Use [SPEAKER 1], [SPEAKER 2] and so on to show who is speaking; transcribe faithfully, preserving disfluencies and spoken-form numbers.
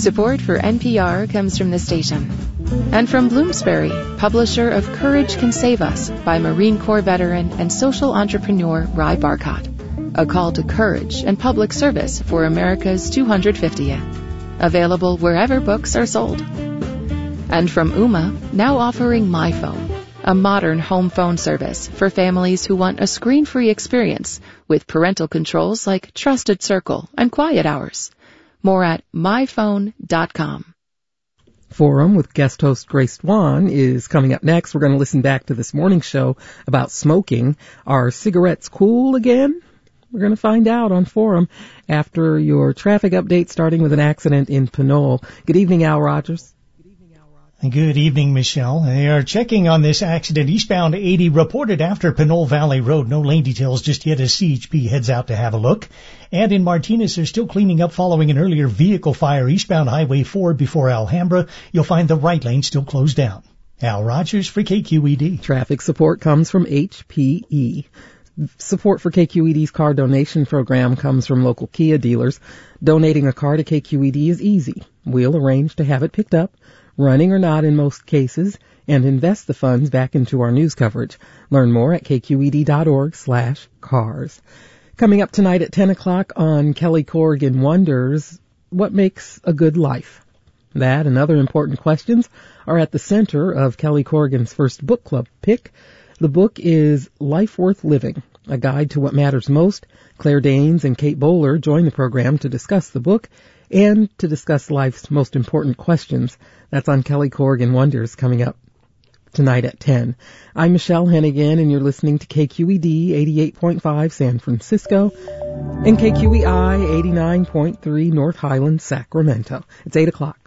[SPEAKER 1] Support for N P R comes from the station. And from Bloomsbury, publisher of Courage Can Save Us by Marine Corps veteran and social entrepreneur Ry Barcott. A call to courage and public service for America's two hundred fiftieth. Available wherever books are sold. And from Ooma, now offering MyPhone, a modern home phone service for families who want a screen-free experience with parental controls like Trusted Circle and Quiet Hours. More at my phone dot com.
[SPEAKER 2] Forum with guest host Grace Dwan is coming up next. We're going to listen back to this morning show about smoking. Are cigarettes cool again? We're going to find out on Forum after your traffic update, starting with an accident in Pinole. Good evening, Al Rogers.
[SPEAKER 3] Good evening, Michelle. They are checking on this accident eastbound eighty reported after Pinole Valley Road. No lane details just yet as C H P heads out to have a look. And in Martinez, they're still cleaning up following an earlier vehicle fire eastbound Highway four before Alhambra. You'll find the right lane still closed down. Al Rogers for K Q E D.
[SPEAKER 2] Traffic support comes from H P E. Support for K Q E D's car donation program comes from local Kia dealers. Donating a car to K Q E D is easy. We'll arrange to have it picked up, running or not in most cases, and invest the funds back into our news coverage. Learn more at k q e d dot org slash cars. Coming up tonight at ten o'clock on Kelly Corrigan Wonders, what makes a good life? That and other important questions are at the center of Kelly Corrigan's first book club pick. The book is Life Worth Living, a guide to what matters most. Claire Danes and Kate Bowler join the program to discuss the book and to discuss life's most important questions. That's on Kelly Corrigan Wonders coming up tonight at ten. I'm Michelle Hennigan, and you're listening to K Q E D eighty-eight point five San Francisco and K Q E I eighty-nine point three North Highlands, Sacramento. It's eight o'clock.